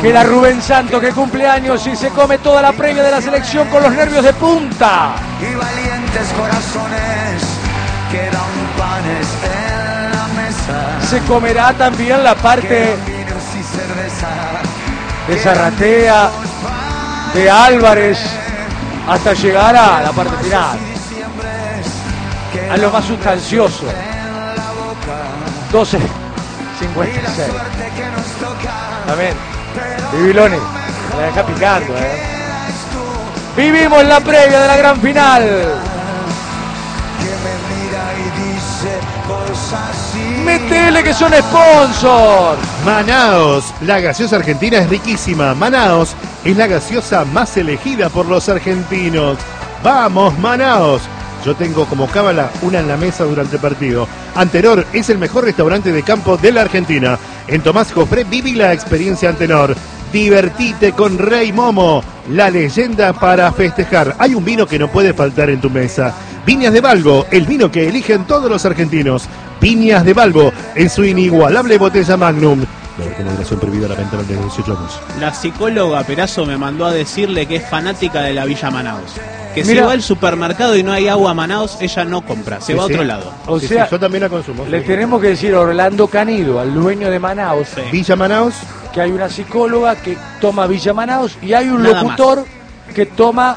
Queda Rubén Santos, que cumple años y se come toda la previa de la selección con los nervios de punta. Y valientes corazones quedan panes en la mesa. Se comerá también la parte Vinos y cerveza. de Zarratea, de Álvarez, hasta llegar a la parte final, a lo más sustancioso. 12:56. También, Bibiloni, la deja picando, Vivimos la previa de la gran final. Metele que son sponsor. Manaos, la gaseosa argentina es riquísima. Manaos es la gaseosa más elegida por los argentinos. ¡Vamos, Manaos! Yo tengo como cábala una en la mesa durante el partido. Antenor es el mejor restaurante de campo de la Argentina. En Tomás Jofré viví la experiencia Antenor. Divertite con Rey Momo, la leyenda para festejar. Hay un vino que no puede faltar en tu mesa. Viñas de Balbo, el vino que eligen todos los argentinos. Viñas de Balbo, en su inigualable botella Magnum. La moderación prohibida, la venta de 18 años. La psicóloga Perazo me mandó a decirle que es fanática de la Villa Manaos. Que Mira, si va al supermercado y no hay agua Manaos, ella no compra, se va a otro lado. O sea, yo también la consumo. le tenemos que decir a Orlando Canido, al dueño de Manaos, Villa Manaos, que hay una psicóloga que toma Villa Manaos y hay un Nada locutor que toma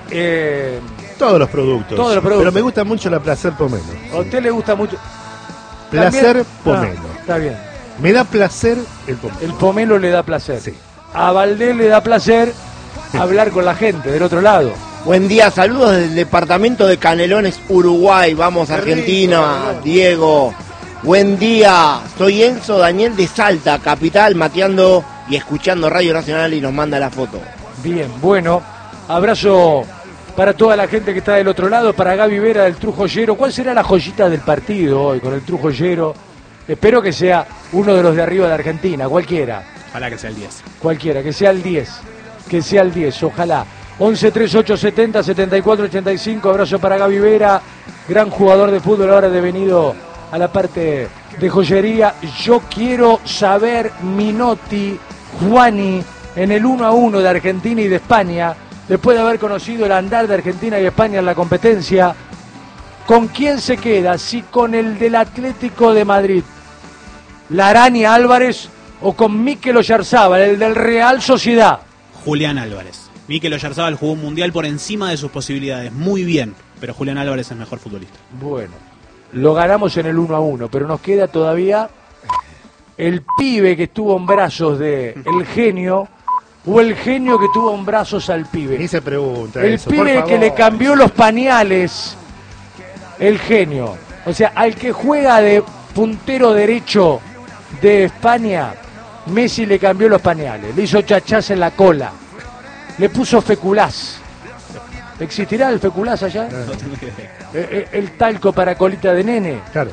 todos los productos. Todos los productos. Pero me gusta mucho la Placer Pomelo. a usted le gusta mucho. Placer También- Pomelo. Ah, está bien. Me da placer el pomelo. El pomelo le da placer. Sí. A Valdés le da placer hablar con la gente del otro lado. Buen día, saludos del departamento de Canelones, Uruguay. Vamos, Argentina, Diego. Buen día, soy Enzo Daniel de Salta, capital, mateando y escuchando Radio Nacional y nos manda la foto. Bien, bueno, abrazo para toda la gente que está del otro lado, para Gaby Vera del Trujoyero. ¿Cuál será la joyita del partido hoy con el Trujoyero? Espero que sea uno de los de arriba de Argentina, cualquiera. Ojalá que sea el 10. Cualquiera, que sea el 10. Que sea el 10, ojalá. 11 38 70 74 85. Abrazo para Gaby Vera, gran jugador de fútbol, ahora devenido a la parte de joyería. Yo quiero saber, Minotti, Juani, en el 1-1 de Argentina y de España, después de haber conocido el andar de Argentina y España en la competencia, ¿con quién se queda? Si con el del Atlético de Madrid, Larani Álvarez, o con Mikel Oyarzábal, el del Real Sociedad. Julián Álvarez. Mikel Oyarzábal jugó un mundial por encima de sus posibilidades, muy bien, pero Julián Álvarez es mejor futbolista. Bueno, lo ganamos en el 1-1, pero nos queda todavía el pibe que estuvo en brazos de el genio, o el genio que tuvo en brazos al pibe. Ni se pregunta El eso, pibe por que le favor. cambió los pañales, el genio. O sea, al que juega de puntero derecho de España, Messi le cambió los pañales, le hizo chachás en la cola, le puso feculás. ¿Existirá el feculás allá? No tengo idea. El talco para colita de nene. Claro.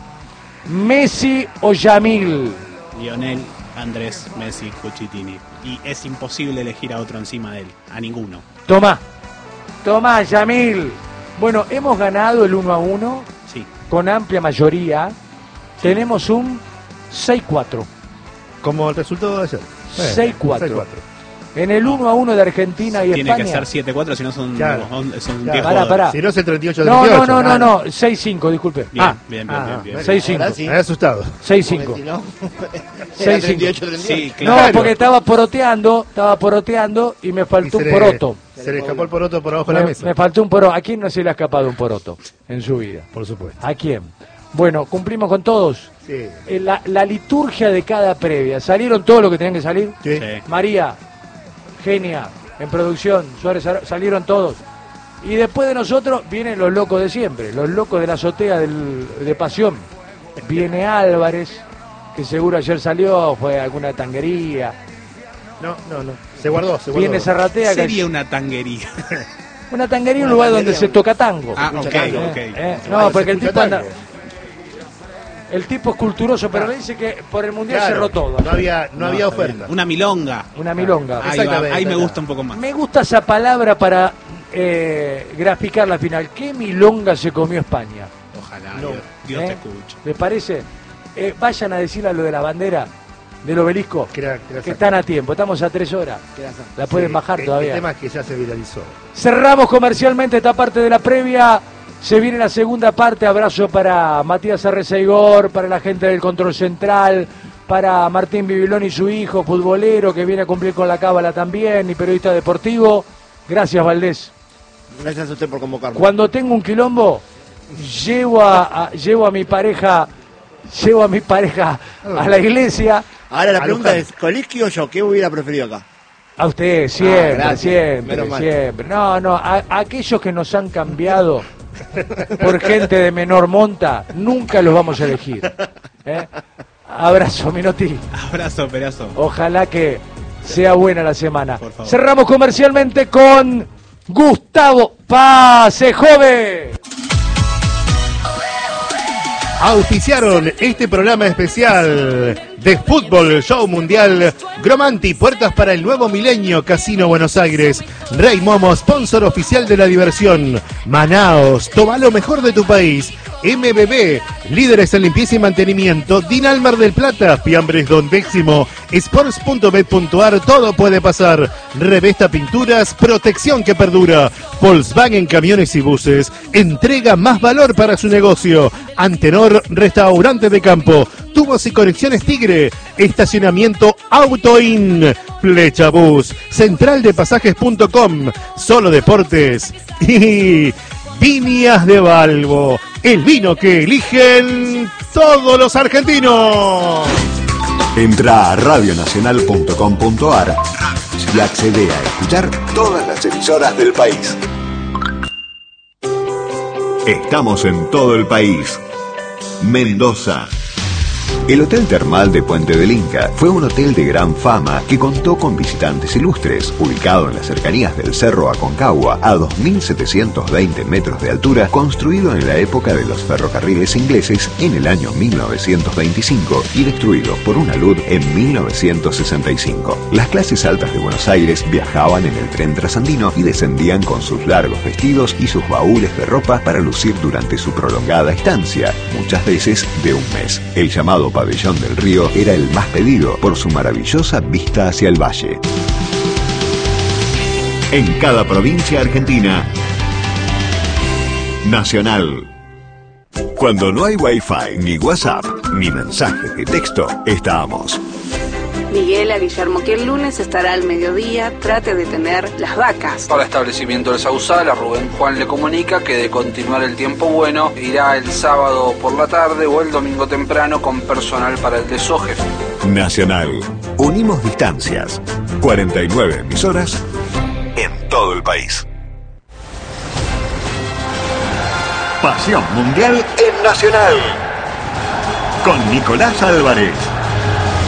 Messi o Yamil. Lionel, Andrés, Messi, Cuchitini. Y es imposible elegir a otro encima de él, a ninguno. Tomá, Yamil. Bueno, hemos ganado el 1-1 Sí. con amplia mayoría. Tenemos un 6-4. Como el resultado de ayer. 6-4. En el 1-1 de Argentina y Tiene España. que ser 7-4, si no son, Claro. son Claro. 10 Pará, jugadores. pará. Si no es el 38 No, 38. no, 6-5, disculpe. Bien, bien. Ahora 6-5. sí. Me he asustado. 6-5. Porque si no, 6-5. 38-38. Sí, No, claro. porque estaba poroteando y me faltó un poroto. Se le escapó el poroto por abajo de la mesa. Me faltó un poroto. ¿A quién no se le ha escapado un poroto en su vida? Por supuesto. ¿A quién? Bueno, cumplimos con todos. Sí. La liturgia de cada previa. ¿Salieron todos los que tenían que salir? Sí. Sí. María, Genia, en producción, Suárez, salieron todos. Y después de nosotros vienen los locos de siempre, los locos de la azotea de Pasión. Viene Álvarez, que seguro ayer salió, fue a alguna tanguería. No. Se guardó. Viene Zarratea, que Sería una tanguería. una tanguería, un lugar donde se toca tango. Ah, ok, tango. ok. No, porque el escucha tipo anda... tango. El tipo es culturoso, pero le dice que por el Mundial Claro, cerró todo. No había está oferta. bien. Una milonga. Una milonga. Ahí, va, Exactamente, ahí me está. gusta un poco más. Me gusta esa palabra para graficar la final. ¿Qué milonga se comió España? Ojalá, No. Dios ¿Eh? te escuche. ¿Les parece? Vayan a decirle a lo de la bandera del obelisco, Que están a tiempo, estamos a 3 horas. La pueden bajar todavía. El tema es que ya se viralizó. Cerramos comercialmente esta parte de la previa. Se viene la segunda parte. Abrazo para Matías Arreceigor, para la gente del Control Central, para Martín Bibilón y su hijo, futbolero, que viene a cumplir con la cábala también, y periodista deportivo. Gracias, Valdés. Gracias a usted por convocarme. Cuando tengo un quilombo, llevo a mi pareja a la iglesia. Ahora la pregunta es, ¿Colisky o yo? ¿Qué hubiera preferido acá? A usted, siempre, gracias. siempre, Menos mal. siempre. No, a aquellos que nos han cambiado por gente de menor monta, nunca los vamos a elegir. Abrazo, Minotti. Abrazo, Perazo. Ojalá que sea buena la semana. Por favor. Cerramos comercialmente con Gustavo Pase Jove. Auspiciaron este programa especial de Fútbol Show Mundial Gromanti, puertas para el nuevo milenio, Casino Buenos Aires. Rey Momo, sponsor oficial de la diversión. Manaos, toma lo mejor de tu país. MBB, líderes en limpieza y mantenimiento. Dinal Mar del Plata, Fiambres Don Décimo. Sports.bet.ar, todo puede pasar. Revesta Pinturas, protección que perdura. Volkswagen Camiones y Buses, entrega más valor para su negocio. Antenor, restaurante de campo. Tubos y conexiones Tigre, estacionamiento Autoin, Flecha Bus, centraldepasajes.com, Solo Deportes y Viñas de Balbo, el vino que eligen todos los argentinos. Entra a radionacional.com.ar y accede a escuchar todas las emisoras del país. Estamos en todo el país. Mendoza. El Hotel Termal de Puente del Inca fue un hotel de gran fama que contó con visitantes ilustres, ubicado en las cercanías del Cerro Aconcagua, a 2.720 metros de altura, construido en la época de los ferrocarriles ingleses en el año 1925 y destruido por una alud en 1965. Las clases altas de Buenos Aires viajaban en el tren trasandino y descendían con sus largos vestidos y sus baúles de ropa para lucir durante su prolongada estancia, muchas veces de un mes. El llamado Pabellón del Río era el más pedido por su maravillosa vista hacia el valle. En cada provincia argentina, Nacional. Cuando no hay Wi-Fi, ni WhatsApp, ni mensajes de texto, estamos. Miguel a Guillermo que el lunes estará al mediodía, trate de tener las vacas. Para establecimiento del Sausal, a Rubén Juan le comunica que de continuar el tiempo bueno, irá el sábado por la tarde o el domingo temprano con personal para el desoje. Nacional. Unimos distancias. 49 emisoras en todo el país. Pasión Mundial en Nacional. Con Nicolás Álvarez.